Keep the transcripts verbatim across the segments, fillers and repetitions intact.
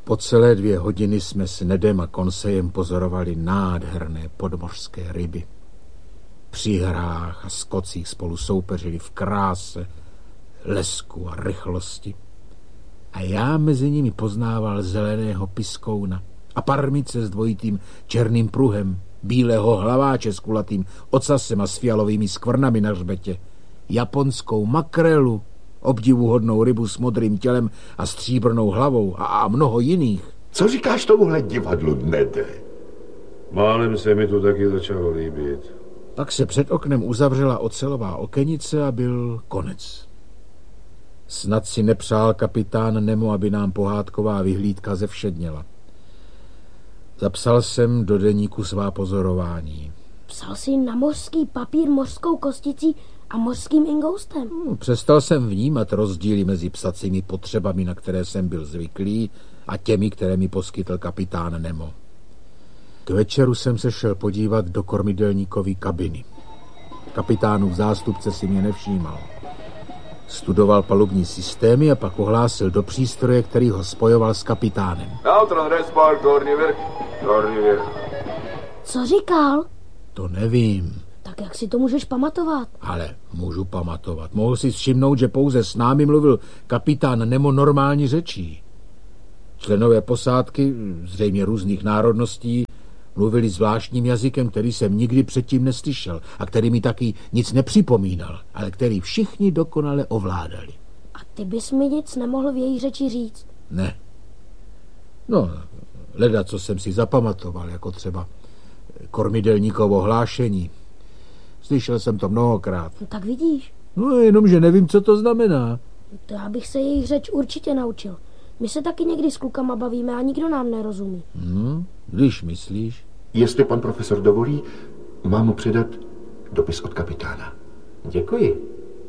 Po celé dvě hodiny jsme s Nedem a Konsejem pozorovali nádherné podmořské ryby. Při hrách a skocích spolu soupeřili v kráse, lesku a rychlosti. A já mezi nimi poznával zeleného piskouna a parmice s dvojitým černým pruhem, bílého hlaváče s kulatým ocasem a s fialovými skvrnami na hřbetě, japonskou makrelu, obdivuhodnou rybu s modrým tělem a stříbrnou hlavou a, a mnoho jiných. Co říkáš tomuhle divadlu, Nede? Málem se mi to taky začalo líbit. Pak se před oknem uzavřela ocelová okenice a byl konec. Snad si nepřál kapitán Nemo, aby nám pohádková vyhlídka zevšedněla. Zapsal jsem do deníku svá pozorování. Psal jsi na mořský papír mořskou kosticí a mořským ingoustem. Hmm, přestal jsem vnímat rozdíly mezi psacími potřebami, na které jsem byl zvyklý, a těmi, které mi poskytl kapitán Nemo. K večeru jsem se šel podívat do kormidelníkovy kabiny. Kapitánův zástupce si mě nevšímal. Studoval palubní systémy a pak ohlásil do přístroje, který ho spojoval s kapitánem. Co říkal? To nevím. Tak jak si to můžeš pamatovat? Ale můžu pamatovat. Mohl si všimnout, že pouze s námi mluvil kapitán Nemo normální řečí. Členové posádky, zřejmě různých národností, mluvili zvláštním jazykem, který jsem nikdy předtím neslyšel a který mi taky nic nepřipomínal, ale který všichni dokonale ovládali. A ty bys mi nic nemohl v její řeči říct? Ne. No, leda, co jsem si zapamatoval, jako třeba kormidelníkovo hlášení. Slyšel jsem to mnohokrát. No tak vidíš. No, jenom, že nevím, co to znamená. To já bych se jejich řeč určitě naučil. My se taky někdy s klukama bavíme a nikdo nám nerozumí. Hmm, když myslíš? Jestli pan profesor dovolí, mám mu předat dopis od kapitána. Děkuji.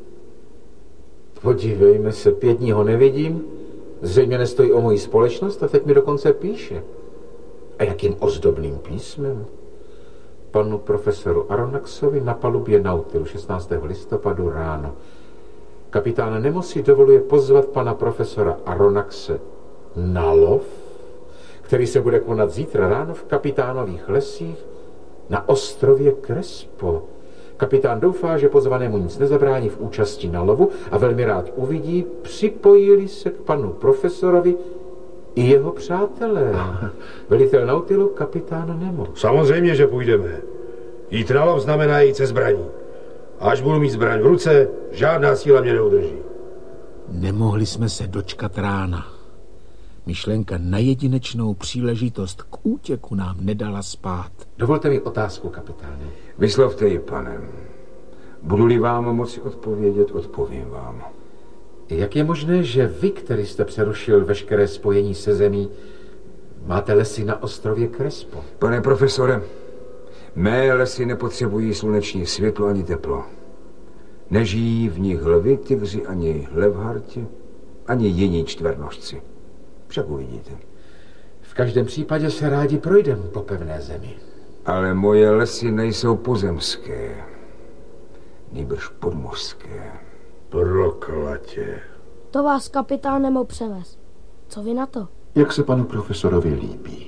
Podívejme se, pět dní ho nevidím. Zřejmě nestojí o moji společnost a teď mi dokonce píše. A jakým ozdobným písmem? Panu profesoru Aronnaxovi na palubě Nautilu šestnáctého listopadu ráno. Kapitán Nemo si dovoluje pozvat pana profesora Aronnaxe na lov, který se bude konat zítra ráno v kapitánových lesích na ostrově Crespo. Kapitán doufá, že pozvanému nic nezabrání v účasti na lovu a velmi rád uvidí, připojili se k panu profesorovi i jeho přátelé. Velitel Nautilu, kapitán Nemo. Samozřejmě, že půjdeme. Jít na lov znamená jít se zbraní. Až budu mít zbraň v ruce, žádná síla mě neudrží. Nemohli jsme se dočkat rána. Myšlenka na jedinečnou příležitost k útěku nám nedala spát. Dovolte mi otázku, kapitáne. Vyslovte ji, pane. Budu-li vám moci odpovědět, odpovím vám. Jak je možné, že vy, který jste přerušil veškeré spojení se zemí, máte lesy na ostrově Crespo? Pane profesore, mé lesy nepotřebují sluneční světlo ani teplo. Nežijí v nich lvy, tygři ani levharti, ani jiní čtvernožci. Však uvidíte. V každém případě se rádi projdem po pevné zemi. Ale moje lesy nejsou pozemské, nýbrž podmořské. Proklatě. To vás kapitán Nemo převez. Co vy na to? Jak se panu profesorovi líbí?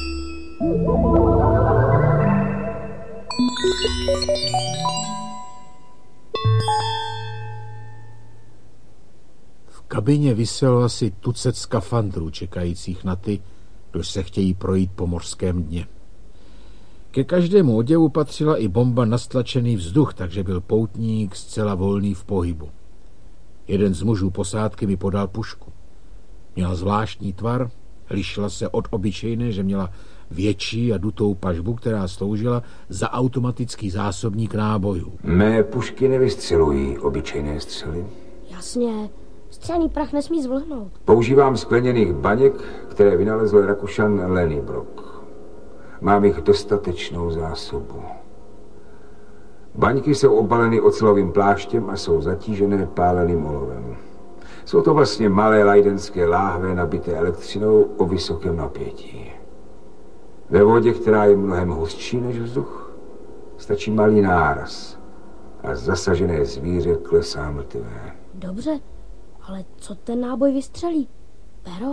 V kabině viselo asi tucet skafandrů čekajících na ty, kdo se chtějí projít po mořském dně. Ke každému oděvu patřila i bomba na stlačený vzduch, takže byl poutník zcela volný v pohybu. Jeden z mužů posádky mi podal pušku. Měla zvláštní tvar, lišila se od obyčejné, že měla větší a dutou pažbu, která sloužila za automatický zásobník nábojů. Mé pušky nevystřelují obyčejné střely. Jasně, střelný prach nesmí zvlhnout. Používám skleněných baněk, které vynalezl Rakušan Lenny Brock. Mám jich dostatečnou zásobu. Baňky jsou obaleny ocelovým pláštěm a jsou zatížené páleným olovem. Jsou to vlastně malé lajdenské láhve nabité elektřinou o vysokém napětí. Ve vodě, která je mnohem hustší než vzduch, stačí malý náraz a zasažené zvíře klesá mrtvé. Dobře, ale co ten náboj vystřelí? Pero?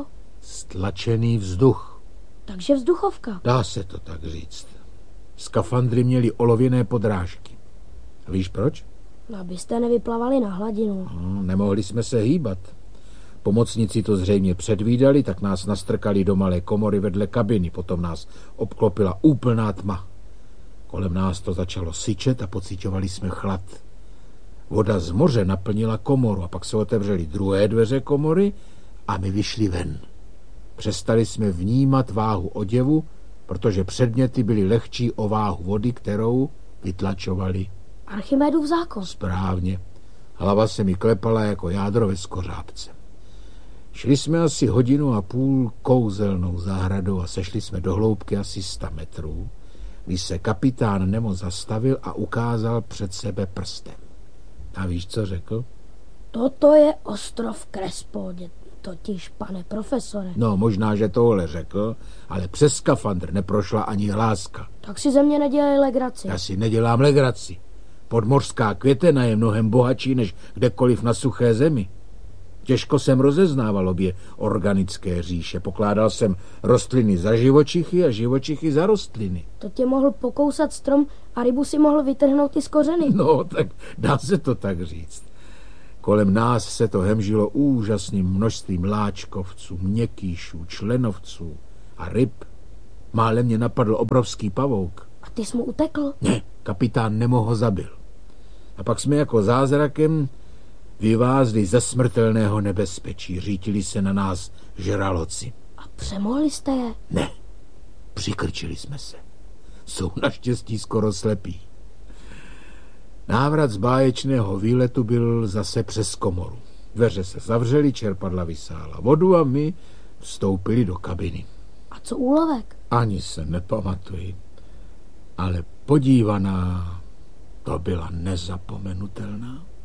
Stlačený vzduch. Takže vzduchovka. Dá se to tak říct. Skafandry měly olověné podrážky. Víš proč? Abyste nevyplavali na hladinu. No, nemohli jsme se hýbat. Pomocníci to zřejmě předvídali, tak nás nastrkali do malé komory vedle kabiny. Potom nás obklopila úplná tma. Kolem nás to začalo syčet a pociťovali jsme chlad. Voda z moře naplnila komoru a pak se otevřely druhé dveře komory a my vyšli ven. Přestali jsme vnímat váhu oděvu, protože předměty byly lehčí o váhu vody, kterou vytlačovali. Archimedův zákon. Správně. Hlava se mi klepala jako jádro ve skořápce. Šli jsme asi hodinu a půl kouzelnou zahradou a sešli jsme do hloubky asi sta metrů, když se kapitán Nemo zastavil a ukázal před sebe prstem. A víš, co řekl? Toto je ostrov Crespo, totiž, pane profesore. No, možná, že tohle řekl, ale přes skafandr neprošla ani hláska. Tak si ze mě nedělej legraci. Já si nedělám legraci. Podmořská květena je mnohem bohatší než kdekoliv na suché zemi. Těžko jsem rozeznával obě organické říše. Pokládal jsem rostliny za živočichy a živočichy za rostliny. To tě mohl pokousat strom a rybu si mohl vytrhnout i z kořeny. No, tak dá se to tak říct. Kolem nás se to hemžilo úžasným množstvím láčkovců, měkýšů, členovců a ryb. Málem mě napadl obrovský pavouk. A ty jsi mu utekl? Ne, kapitán Nemo ho zabil. A pak jsme jako zázrakem vyvázli ze smrtelného nebezpečí. Řítili se na nás žraloci. A přemohli jste je? Ne, přikrčili jsme se. Jsou naštěstí skoro slepí. Návrat z báječného výletu byl zase přes komoru. Dveře se zavřely, čerpadla vysála vodu a my vstoupili do kabiny. A co úlovek? Ani se nepamatuji, ale podívaná to byla nezapomenutelná.